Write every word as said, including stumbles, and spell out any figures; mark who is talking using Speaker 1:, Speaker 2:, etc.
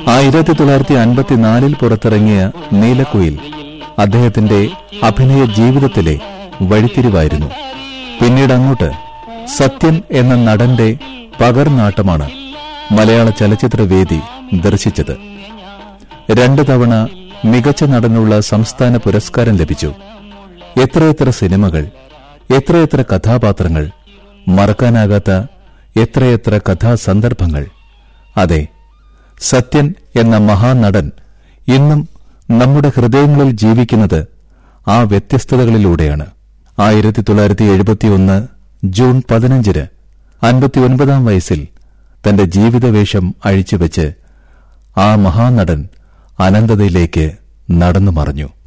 Speaker 1: ആയിരത്തി തൊള്ളായിരത്തി അൻപത്തിനാലിൽ പുറത്തിറങ്ങിയ നീലക്കുയിൽ അദ്ദേഹത്തിന്റെ അഭിനയ ജീവിതത്തിലെ വഴിത്തിരിവായിരുന്നു. പിന്നീടങ്ങോട്ട് സത്യൻ എന്ന നടന്റെ പകർനാട്ടമാണ് മലയാള ചലച്ചിത്രവേദി ദർശിച്ചത്. രണ്ടു തവണ മികച്ച നടനുള്ള സംസ്ഥാന പുരസ്കാരം ലഭിച്ചു. എത്രയെത്ര സിനിമകൾ, എത്രയെത്ര കഥാപാത്രങ്ങൾ, മറക്കാനാകാത്ത എത്രയെത്ര കഥാസന്ദർഭങ്ങൾ. അതെ, സത്യൻ എന്ന മഹാനടൻ ഇന്നും നമ്മുടെ ഹൃദയങ്ങളിൽ ജീവിക്കുന്നത് ആ വ്യത്യസ്തതകളിലൂടെയാണ്. ആയിരത്തി തൊള്ളായിരത്തി എഴുപത്തിയൊന്ന് ജൂൺ പതിനഞ്ചിന് അൻപത്തിയൊൻപതാം വയസ്സിൽ തന്റെ ജീവിതവേഷം അഴിച്ചുവെച്ച് ആ മഹാനടൻ അനന്തതയിലേക്ക് നടന്നു മറഞ്ഞു.